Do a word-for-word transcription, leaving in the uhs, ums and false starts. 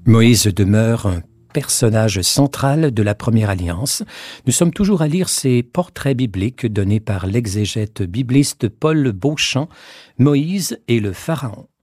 Moïse demeure un personnage central de la Première Alliance. Nous sommes toujours à lire ces portraits bibliques donnés par l'exégète bibliste Paul Beauchamp, Moïse et le Pharaon.